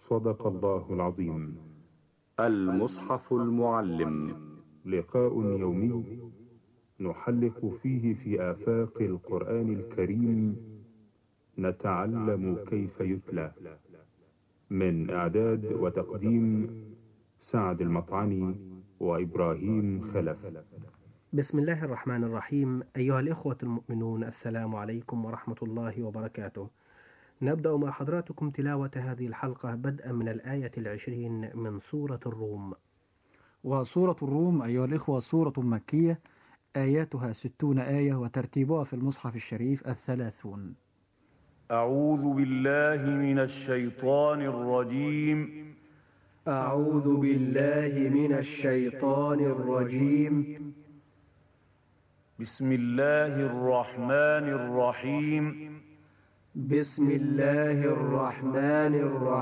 صدق الله العظيم. المصحف المعلم، لقاء يومي نحلق فيه في آفاق القرآن الكريم، نتعلم كيف يتلى. من إعداد وتقديم سعد المطعني وإبراهيم خلف. بسم الله الرحمن الرحيم. أيها الإخوة المؤمنون، السلام عليكم ورحمة الله وبركاته. نبدأ مع حضراتكم تلاوة هذه الحلقة بدءا من الآية 20 من سورة الروم. وسورة الروم أيها الإخوة سورة مكية، آياتها 60 آية، وترتيبها في المصحف الشريف 30. أعوذ بالله من الشيطان الرجيم. أعوذ بالله من الشيطان الرجيم. بسم الله الرحمن الرحيم. بسم الله الرحمن الرحيم.